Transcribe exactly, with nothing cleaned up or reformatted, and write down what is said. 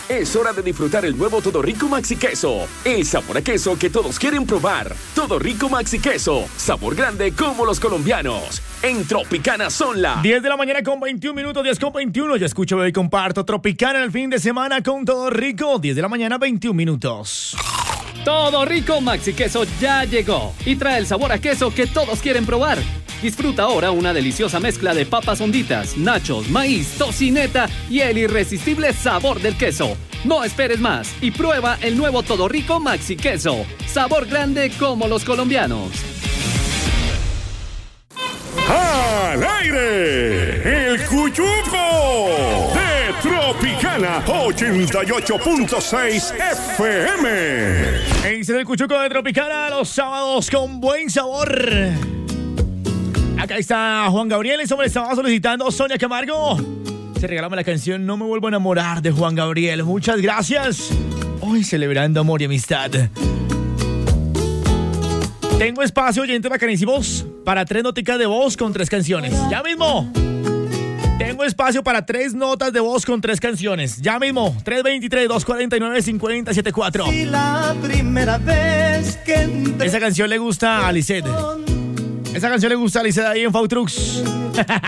Es hora de disfrutar el nuevo Todo Rico Maxi Queso. El sabor a queso que todos quieren probar. Todo Rico Maxi Queso. Sabor grande como los colombianos. En Tropicana son las diez de la mañana con veintiún minutos, diez con veintiuno. Yo escucho, veo y comparto Tropicana en el fin de semana con Todo Rico. diez de la mañana, veintiún minutos. Todo Rico Maxi Queso ya llegó y trae el sabor a queso que todos quieren probar. Disfruta ahora una deliciosa mezcla de papas honditas, nachos, maíz, tocineta y el irresistible sabor del queso. No esperes más y prueba el nuevo Todo Rico Maxi Queso. Sabor grande como los colombianos. ¡Al aire! ¡El Cuchuco! De Tropicana ochenta y ocho punto seis F M. En el Cuchuco de Tropicana, los sábados con buen sabor. Acá está Juan Gabriel, eso me estaba solicitando Sonia Camargo. Se regalame la canción No me vuelvo a enamorar de Juan Gabriel. Muchas gracias. Hoy celebrando amor y amistad. Tengo espacio, oyentes bacanísimos, para tres noticas de voz con tres canciones. Ya mismo. Tengo espacio para tres notas de voz con tres canciones. Ya mismo. tres veintitrés, dos cuarenta y nueve, cincuenta setenta y cuatro. Si la primera vez que esa canción le gusta a Lisette. Esa canción le gusta a Lisette ahí en Fautrux.